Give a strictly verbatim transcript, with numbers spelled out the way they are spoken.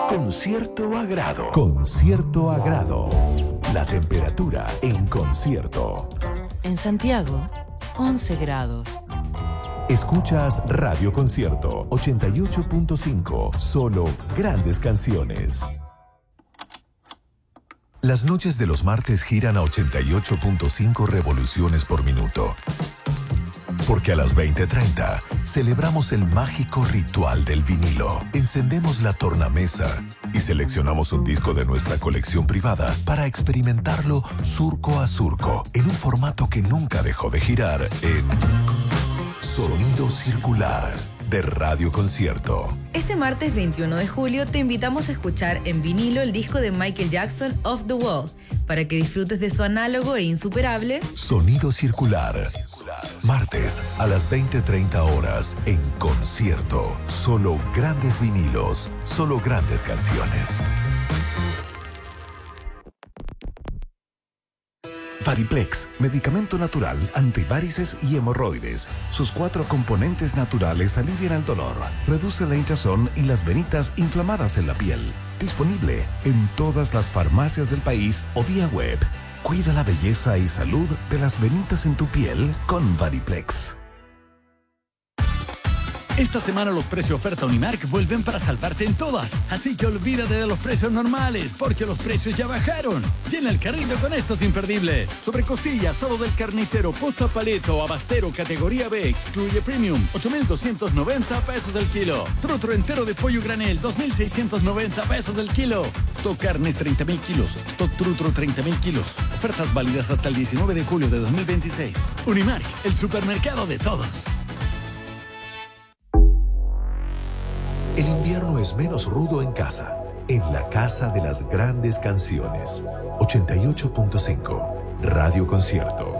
con cierto agrado. Con cierto agrado. La temperatura en Concierto. En Santiago, once grados. Escuchas Radio Concierto ochenta y ocho punto cinco. Solo grandes canciones. Las noches de los martes giran a ochenta y ocho punto cinco revoluciones por minuto. Porque a las veinte treinta celebramos el mágico ritual del vinilo. Encendemos la tornamesa y seleccionamos un disco de nuestra colección privada para experimentarlo surco a surco en un formato que nunca dejó de girar en Sonido Circular de Radio Concierto. Este martes veintiuno de julio te invitamos a escuchar en vinilo el disco de Michael Jackson, Off the Wall, para que disfrutes de su análogo e insuperable Sonido Circular. Martes a las veinte treinta horas en Concierto. Solo grandes vinilos, solo grandes canciones. Variplex, medicamento natural antivarices y hemorroides. Sus cuatro componentes naturales alivian el dolor, reduce la hinchazón y las venitas inflamadas en la piel. Disponible en todas las farmacias del país o vía web. Cuida la belleza y salud de las venitas en tu piel con Variplex. Esta semana los precios oferta Unimark vuelven para salvarte en todas. Así que olvídate de los precios normales, porque los precios ya bajaron. Llena el carrito con estos imperdibles. Sobre costilla, asado del carnicero, posta paleto, abastero, categoría B, excluye premium, ocho mil doscientos noventa pesos el kilo. Trutro entero de pollo granel, dos mil seiscientos noventa pesos el kilo. Stock carnes, treinta mil kilos. Stock trutro, treinta mil kilos. Ofertas válidas hasta el diecinueve de julio de dos mil veintiséis. Unimark, el supermercado de todos. El invierno es menos rudo en casa, en la casa de las grandes canciones. ochenta y ocho punto cinco, Radio Concierto.